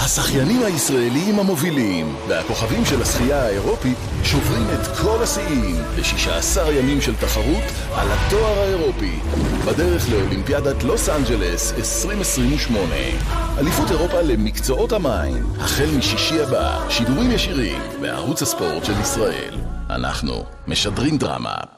השחיינים הישראלים המובילים והכוכבים של השחייה האירופית שוברים את כל השיאים ב16 ימים של תחרות על התואר האירופי בדרך לאולימפיאדת לוס אנג'לס 2028. אליפות אירופה למקצועות המים החל משישי הבא, שידורים ישירים בערוץ הספורט של ישראל. אנחנו משדרים דרמה.